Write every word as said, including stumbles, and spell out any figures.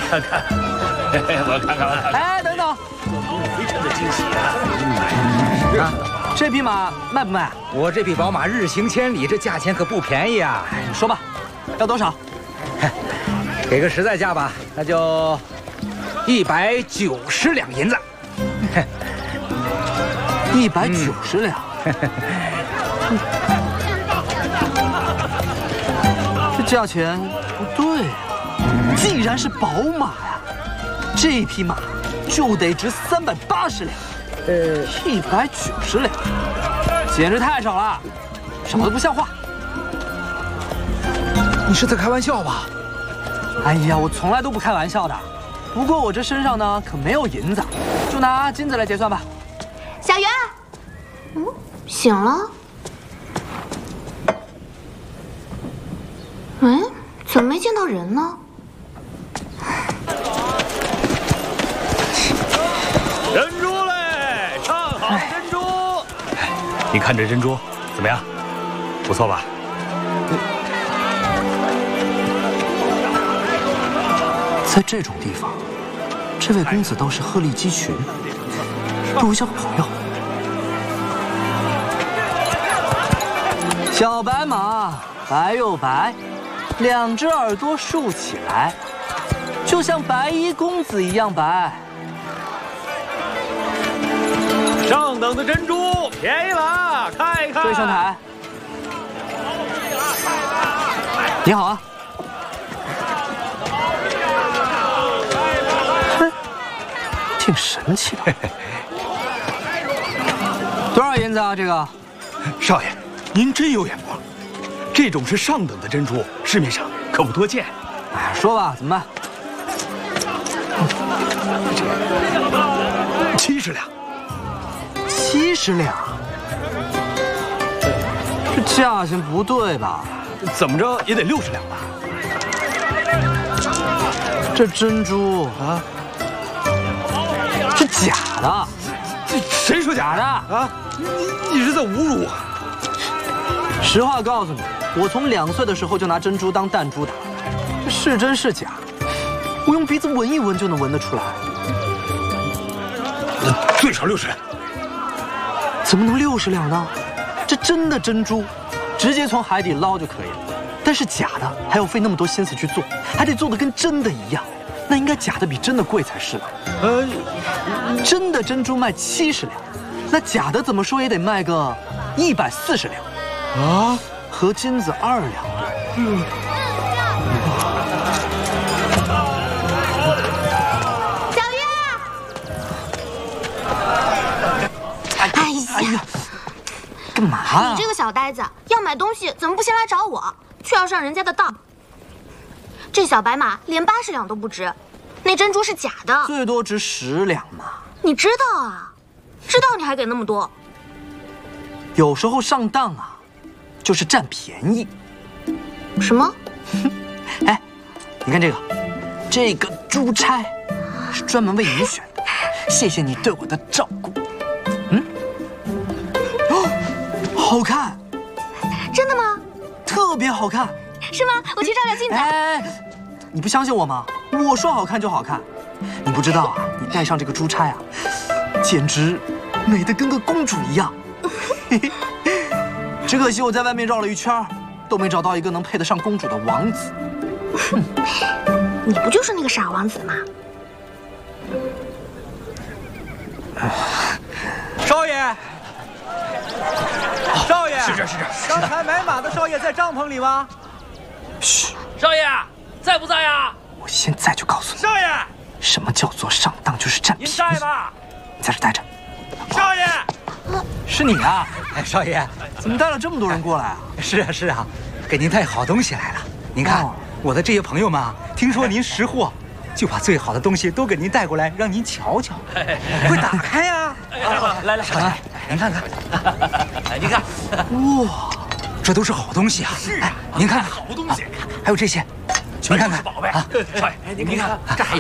看看，我看看，我看看。 哎，等等， 回程的惊喜啊！ 啊，这匹马卖不卖？ 我这匹宝马日行千里，这价钱可不便宜啊！ 你说吧，要多少？ 给个实在价吧，那就一百九十两银子。 一百九十两。这价钱不对啊！既然是宝马呀，这匹马就得值三百八十两。呃，一百九十两，简直太少了，少得不像话。 你是在开玩笑吧？ 哎呀，我从来都不开玩笑的。不过我这身上呢可没有银子，就拿金子来结算吧。 小圆，嗯，醒了。哎，怎么没见到人呢？ 珍珠嘞，上好的珍珠。你看这珍珠怎么样？不错吧？ 在这种地方，这位公子倒是鹤立鸡群，不如交个朋友。小白马，白又白，两只耳朵竖起来，就像白衣公子一样白。 上等的珍珠便宜了，看一看。 这位兄台，你好啊。哼，挺神气的。多少银子啊？这个， 少爷，您真有眼光。这种是上等的珍珠，市面上可不多见。 哎，说吧，怎么办？ 七十两。 七十两，这价钱不对吧？ 怎么着也得六十两吧？ 这珍珠啊，是假的。 这谁说假的啊？你你是在侮辱我！ 实话告诉你，我从两岁的时候就拿珍珠当弹珠打，这是真是假，我用鼻子闻一闻就能闻得出来。 最少六十两。 怎么能六十两呢？这真的珍珠，直接从海底捞就可以了。但是假的还要费那么多心思去做，还得做的跟真的一样。那应该假的比真的贵才是吧？呃，真的珍珠卖七十两，那假的怎么说也得卖个一百四十两啊，合金子二两多。嗯。哎呀，干嘛啊？ 你这个小呆子，要买东西怎么不先来找我，却要上人家的当？这小白马连八十两都不值，那珍珠是假的， 最多值十两嘛。 你知道啊？知道你还给那么多？ 有时候上当啊，就是占便宜。 什么？ 哎，你看这个，这个珠钗是专门为你选的，谢谢你对我的照顾。好看， 真的吗？ 特别好看， 是吗？我去照照镜子。 哎，你不相信我吗？我说好看就好看。你不知道啊，你戴上这个珠钗啊，简直美得跟个公主一样。只可惜我在外面绕了一圈，都没找到一个能配得上公主的王子。 你不就是那个傻王子吗？ 少爷。少爷， 是这是这。 刚才买马的少爷在帐篷里吗？ 嘘， 少爷在不在呀？ 我现在就告诉你， 少爷， 什么叫做上当就是占便宜。 您在吗？ 你在这待着。 少爷， 是你啊？ 哎，少爷， 怎么带了这么多人过来啊？ 是啊是啊，给您带好东西来了。您看，哦、我的这些朋友们啊，听说您识货，就把最好的东西都给您带过来，让您瞧瞧。快打开呀！ 啊、来来，少爷， 您看看， 哎，您看， 哇， 这都是好东西啊！ 是啊， 您看， 好东西， 还有这些，您看看， 宝贝啊！少爷，您看，这还有